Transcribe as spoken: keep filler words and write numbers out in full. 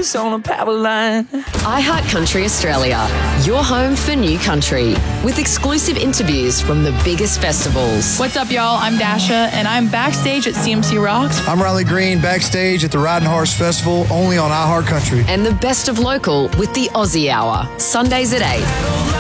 us on a power line. iHeartCountry Australia, your home for new country, with exclusive interviews from the biggest festivals. What's up, y'all? I'm Dasha, and I'm backstage at C M C Rocks. I'm Riley Green, backstage at the Riding Horse Festival, only on iHeartCountry. And the best of local with the Aussie Hour, Sundays at eight.